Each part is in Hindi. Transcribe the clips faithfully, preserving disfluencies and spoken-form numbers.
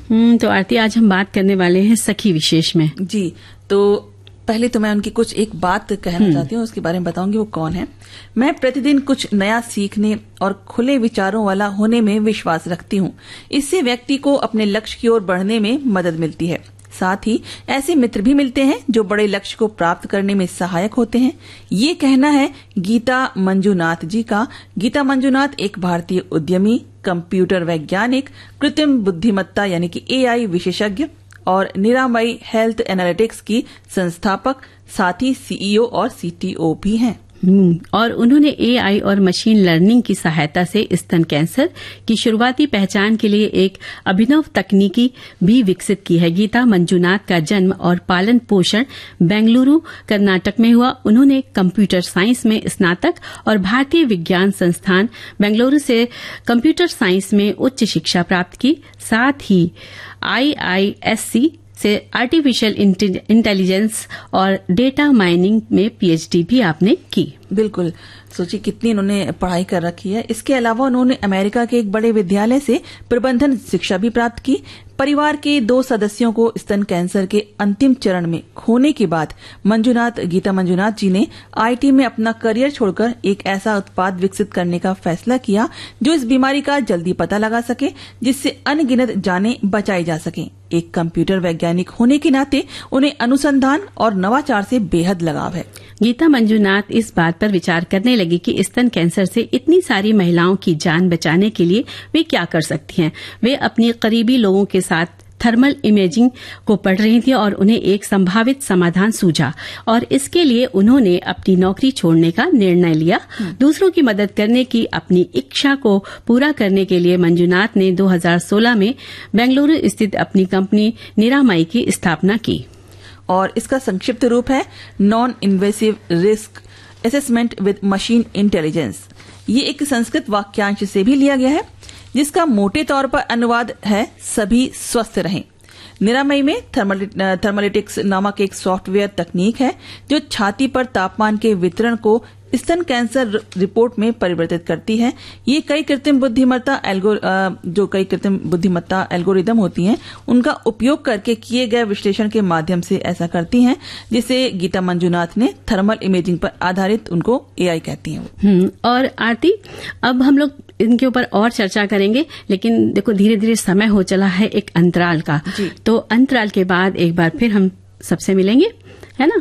हम्म तो आरती, आज हम बात करने वाले हैं सखी विशेष में। जी, तो पहले तो मैं उनकी कुछ एक बात कहना चाहती हूँ, उसके बारे में बताऊंगी वो कौन है। मैं प्रतिदिन कुछ नया सीखने और खुले विचारों वाला होने में विश्वास रखती हूँ। इससे व्यक्ति को अपने लक्ष्य की ओर बढ़ने में मदद मिलती है। साथ ही ऐसे मित्र भी मिलते हैं जो बड़े लक्ष्य को प्राप्त करने में सहायक होते हैं। ये कहना है गीता मंजुनाथ जी का। गीता मंजुनाथ एक भारतीय उद्यमी, कंप्यूटर वैज्ञानिक, कृत्रिम बुद्धिमत्ता यानी कि ए आई विशेषज्ञ और निरामयी हेल्थ एनालिटिक्स की संस्थापक, साथ ही सी ई ओ और सी टी ओ भी हैं। और उन्होंने ए आई और मशीन लर्निंग की सहायता से स्तन कैंसर की शुरुआती पहचान के लिए एक अभिनव तकनीकी भी विकसित की है। गीता मंजुनाथ का जन्म और पालन पोषण बेंगलुरु, कर्नाटक में हुआ। उन्होंने कंप्यूटर साइंस में स्नातक और भारतीय विज्ञान संस्थान बेंगलुरु से कंप्यूटर साइंस में उच्च शिक्षा प्राप्त की। साथ ही आई आई एस सी से आर्टिफिशियल इंटेलिजेंस और डेटा माइनिंग में पी एच डी भी आपने की। बिल्कुल, सोचिए कितनी इन्होंने पढ़ाई कर रखी है। इसके अलावा उन्होंने अमेरिका के एक बड़े विद्यालय से प्रबंधन शिक्षा भी प्राप्त की। परिवार के दो सदस्यों को स्तन कैंसर के अंतिम चरण में खोने के बाद मंजुनाथ गीता मंजुनाथ जी ने आई टी में अपना करियर छोड़कर एक ऐसा उत्पाद विकसित करने का फैसला किया जो इस बीमारी का जल्दी पता लगा सके, जिससे अनगिनत जानें बचाई जा सकें। एक कंप्यूटर वैज्ञानिक होने के नाते उन्हें अनुसंधान और नवाचार से बेहद लगाव है। गीता मंजुनाथ इस बात पर विचार करने लगी कि स्तन कैंसर से इतनी सारी महिलाओं की जान बचाने के लिए वे क्या कर सकती हैं। वे अपनी करीबी लोगों के साथ थर्मल इमेजिंग को पढ़ रही थी और उन्हें एक संभावित समाधान सूझा और इसके लिए उन्होंने अपनी नौकरी छोड़ने का निर्णय लिया। दूसरों की मदद करने की अपनी इच्छा को पूरा करने के लिए मंजुनाथ ने दो हज़ार सोलह में बेंगलुरु स्थित अपनी कंपनी निरामयी की स्थापना की। और इसका संक्षिप्त रूप है non invasive risk assessment with machine intelligence. ये एक संस्कृत वाक्यांश से भी लिया गया है, जिसका मोटे तौर पर अनुवाद है सभी स्वस्थ रहें। निरामयी में थर्मलिटिक्स नामक एक सॉफ्टवेयर तकनीक है जो छाती पर तापमान के वितरण को स्तन कैंसर रिपोर्ट में परिवर्तित करती है। ये कई कृत्रिम बुद्धिमत्ता एल्गो जो कई कृत्रिम बुद्धिमत्ता एल्गोरिदम होती हैं, उनका उपयोग करके किए गए विश्लेषण के माध्यम से ऐसा करती हैं, जिसे गीता मंजुनाथ ने थर्मल इमेजिंग पर आधारित उनको ए आई कहती हैं। और आरती, अब हम लोग इनके ऊपर और चर्चा करेंगे, लेकिन देखो धीरे धीरे समय हो चला है एक अंतराल का। तो अंतराल के बाद एक बार फिर हम सबसे मिलेंगे, है ना।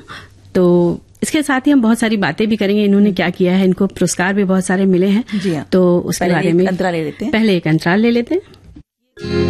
तो इसके साथ ही हम बहुत सारी बातें भी करेंगे। इन्होंने क्या किया है, इनको पुरस्कार भी बहुत सारे मिले हैं। जी हाँ। तो उसके बारे में अंतराल ले लेते हैं। पहले एक अंतराल ले लेते हैं।